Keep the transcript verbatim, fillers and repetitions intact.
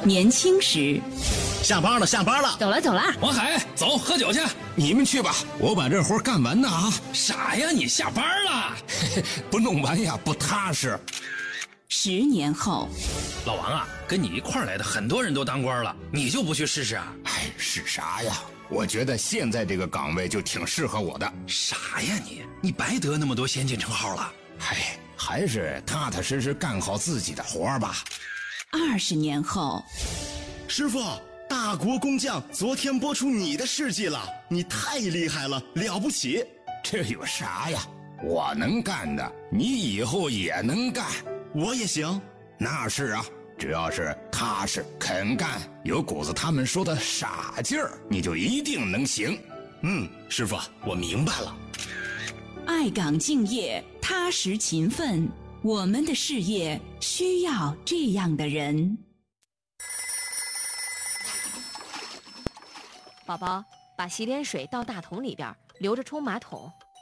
年轻时。 下班了，下班了， 走了走了。 王海，走，喝酒去。 你们去吧，我把这活干完呢啊！ 傻呀，你下班了， 不弄完呀不踏实。 十年后， 老王啊，跟你一块儿来的很多人都当官了，你就不去试试啊？ 哎，是啥呀？我觉得现在这个岗位就挺适合我的。 傻呀你，你白得那么多先进称号了。 哎，还是踏踏实实干好自己的活儿吧。 二十年后， 师傅，大国工匠昨天播出你的事迹了，你太厉害了，了不起。 这有啥呀？我能干的，你以后也能干。 我也行。 那是啊，只要是踏实肯干，有股子他们说的傻劲儿，你就一定能行。 嗯，师傅，我明白了。 爱岗敬业，踏实勤奋，我们的事业需要这样的人。 宝宝，把洗脸水倒大桶里边，留着冲马桶。